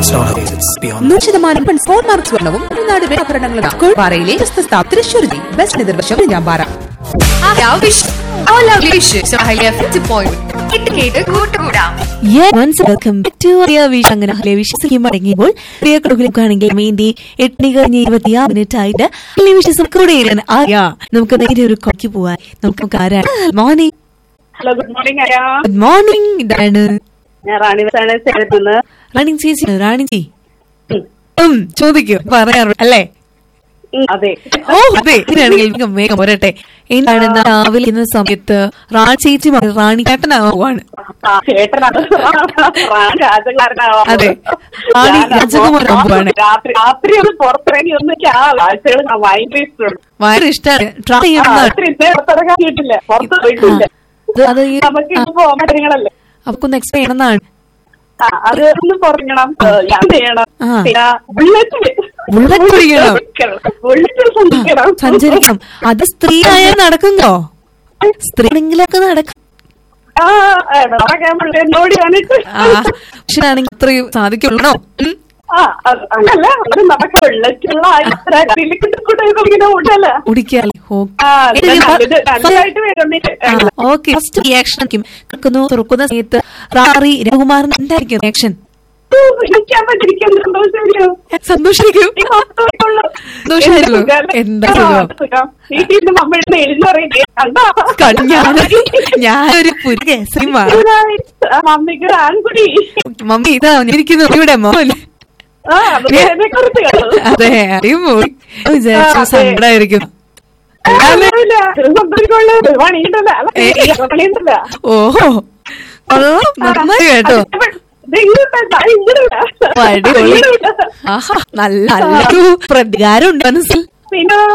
it's not how it's beyond. 100% sport mark സ്വർണ്ണവും Tamil Nadu വ്യാപാരങ്ങളും പാറയിലെ Thrissur best നിർദ്ദേശം ഞാൻ പാറ. മടങ്ങിയപ്പോൾ പ്രിയ കുടുംബക്കാണെങ്കിൽ വേണ്ടി 8:26 ആയിട്ട് നമുക്ക് നേരെ ഒരു കൊക്കി പോവാൻ. നമുക്ക് ആരാണ്? Morning. Hello, good morning. Good morning. ഇതാണ് ഞാൻ റാണി റാണി ചേച്ചി. റാണി ചേച്ചി ചോദിക്കൂ, പറയാറ് അല്ലേ? അതെ. ഓ അതെ. ഇതിനാണെങ്കിൽ വേഗം പോരട്ടെ. എന്താണ് രാവിലെ ഇന്ന സമയത്ത് റാണി ചേച്ചി റാണി ചേട്ടനാവാണ്. അതെ, റാണി രാജകുമാരാണ്. രാത്രി ഒന്ന് പുറത്തിറങ്ങി ഒന്ന് ഭയങ്കര ഇഷ്ടമാണ്. ട്രൈ ചെയ്യണമെന്നില്ല, പുറത്ത് പോയിട്ടില്ല. നമുക്ക് പോകാൻ കാര്യങ്ങളല്ലേ, അപ്പൊന്ന് എക്സ്പ്ലെയിൻ ചെയ്യണമെന്നാണ്. അത് ഒന്ന് പറഞ്ഞണം, ഞാൻ ചെയ്യണം. സഞ്ചരിക്കണം. അത് സ്ത്രീയായ നടക്കുന്നോ? സ്ത്രീയാണെങ്കിലൊക്കെ നടക്കും. പക്ഷാണെങ്കിൽ അത്രയും സാധിക്കുള്ളൂ. തുറക്കുന്ന സമയത്ത് റാറി രഘുമാറിന് എന്തായിരിക്കും റിയാക്ഷൻ? സന്തോഷിക്കും. ഞാനൊരു പുരുകേസരി മമ്മി ഇതാ ഇരിക്കുന്നു ഇവിടെ മോൻ. അതെ, അറിയുമ്പോ വിചാരിച്ചു സങ്കടായിരിക്കും. ഓഹോ, നന്നായി കേട്ടോ. നല്ല പ്രതികാരം ഉണ്ട് മനസ്സിൽ.